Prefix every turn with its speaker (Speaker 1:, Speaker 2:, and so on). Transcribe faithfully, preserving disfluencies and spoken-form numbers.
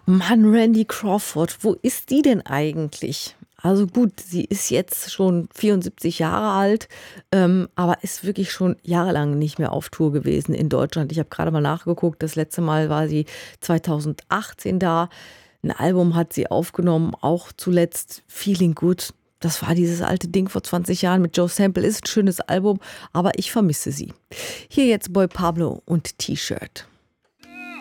Speaker 1: Mann, Randy Crawford, wo ist die denn eigentlich? Also gut, sie ist jetzt schon vierundsiebzig Jahre alt, ähm, aber ist wirklich schon jahrelang nicht mehr auf Tour gewesen in Deutschland. Ich habe gerade mal nachgeguckt, das letzte Mal war sie zweitausendachtzehn da. Ein Album hat sie aufgenommen, auch zuletzt Feeling Good. Das war dieses alte Ding vor zwanzig Jahren mit Joe Sample. Ist ein schönes Album, aber ich vermisse sie. Hier jetzt Boy Pablo und T-Shirt.